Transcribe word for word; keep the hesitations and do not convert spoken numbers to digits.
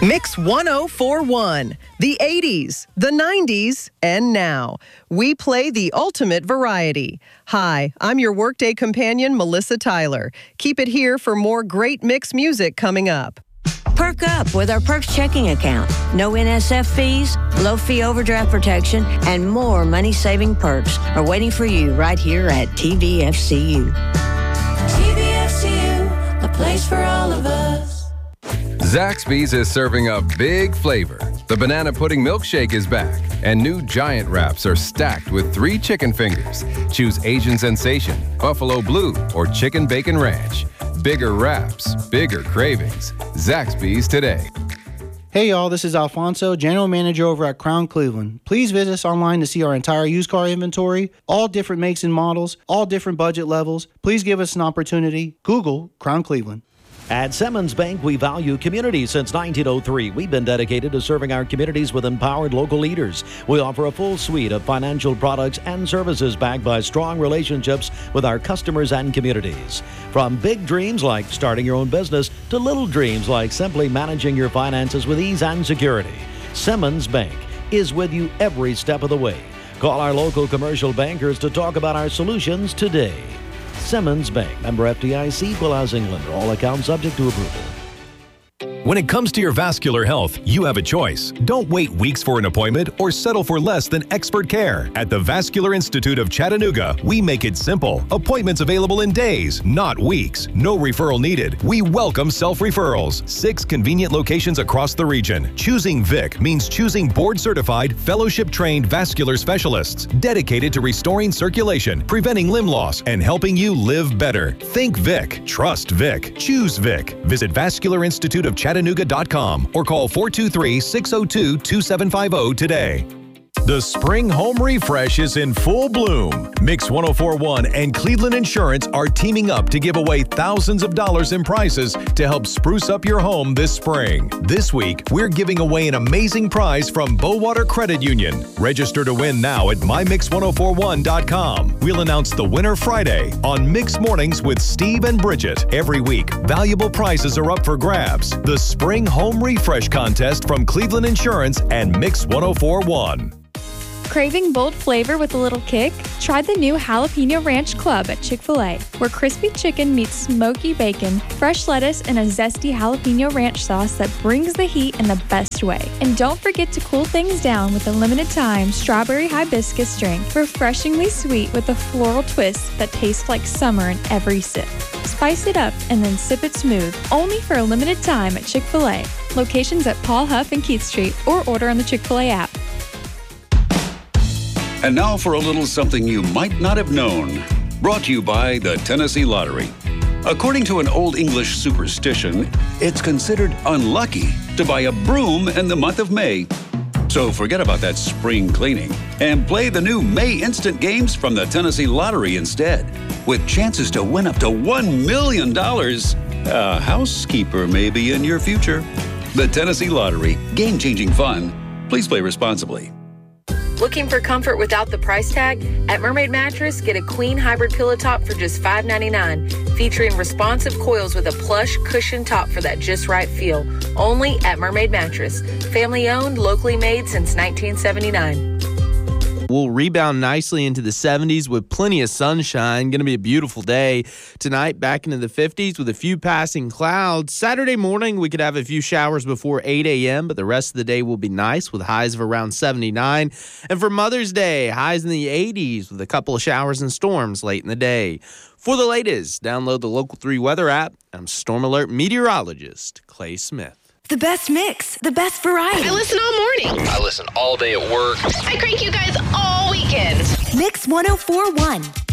Mix one oh four point one, the eighties, the nineties, and now. We play the ultimate variety. Hi, I'm your workday companion, Melissa Tyler. Keep it here for more great mix music coming up. Perk up with our Perks checking account. No N S F fees, low fee overdraft protection, and more money-saving perks are waiting for you right here at T V F C U. T V F C U, a place for all of us. Zaxby's is serving up big flavor. The banana pudding milkshake is back, and new giant wraps are stacked with three chicken fingers. Choose Asian Sensation, Buffalo Blue, or Chicken Bacon Ranch. Bigger wraps, bigger cravings. Zaxby's today. Hey y'all, this is Alfonso, General Manager over at Crown Cleveland. Please visit us online to see our entire used car inventory, all different makes and models, all different budget levels. Please give us an opportunity. Google Crown Cleveland. At Simmons Bank, we value community since nineteen oh three. We've been dedicated to serving our communities with empowered local leaders. We offer a full suite of financial products and services backed by strong relationships with our customers and communities. From big dreams like starting your own business to little dreams like simply managing your finances with ease and security, Simmons Bank is with you every step of the way. Call our local commercial bankers to talk about our solutions today. Simmons Bank, member F D I C, equal housing lender. All accounts subject to approval. When it comes to your vascular health, you have a choice. Don't wait weeks for an appointment or settle for less than expert care. At the Vascular Institute of Chattanooga, we make it simple. Appointments available in days, not weeks. No referral needed. We welcome self-referrals. Six convenient locations across the region. Choosing Vic means choosing board-certified, fellowship-trained vascular specialists dedicated to restoring circulation, preventing limb loss, and helping you live better. Think Vic. Trust Vic. Choose Vic. Visit Vascular Institute of Chattanooga dot com or call four two three, six oh two, two seven five oh today. The spring home refresh is in full bloom. Mix one oh four point one and Cleveland Insurance are teaming up to give away thousands of dollars in prizes to help spruce up your home this spring. This week, we're giving away an amazing prize from Bowater Credit Union. Register to win now at my mix one oh four one dot com. We'll announce the winner Friday on Mix Mornings with Steve and Bridget. Every week, valuable prizes are up for grabs. The Spring Home Refresh Contest from Cleveland Insurance and Mix one oh four point one. Craving bold flavor with a little kick? Try the new Jalapeno Ranch Club at Chick-fil-A, where crispy chicken meets smoky bacon, fresh lettuce, and a zesty jalapeno ranch sauce that brings the heat in the best way. And don't forget to cool things down with a limited-time strawberry hibiscus drink, refreshingly sweet with a floral twist that tastes like summer in every sip. Spice it up and then sip it smooth, only for a limited time at Chick-fil-A. Locations at Paul Huff and Keith Street, or order on the Chick-fil-A app. And now for a little something you might not have known. Brought to you by the Tennessee Lottery. According to an Old English superstition, it's considered unlucky to buy a broom in the month of May. So forget about that spring cleaning and play the new May Instant Games from the Tennessee Lottery instead, with chances to win up to one million dollars. A housekeeper may be in your future. The Tennessee Lottery. Game-changing fun. Please play responsibly. Looking for comfort without the price tag? At Mermaid Mattress, get a queen hybrid pillow top for just five ninety-nine, featuring responsive coils with a plush cushion top for that just right feel. Only at Mermaid Mattress. Family owned, locally made since nineteen seventy-nine. We'll rebound nicely into the seventies with plenty of sunshine. Going to be a beautiful day tonight, back into the fifties with a few passing clouds. Saturday morning, we could have a few showers before eight a.m., but the rest of the day will be nice with highs of around seventy-nine. And for Mother's Day, highs in the eighties with a couple of showers and storms late in the day. For the latest, download the Local three weather app. I'm Storm Alert meteorologist Clay Smith. The best mix, the best variety. I listen all morning. I listen all day at work. I crank you guys all weekend. Mix one oh four point one.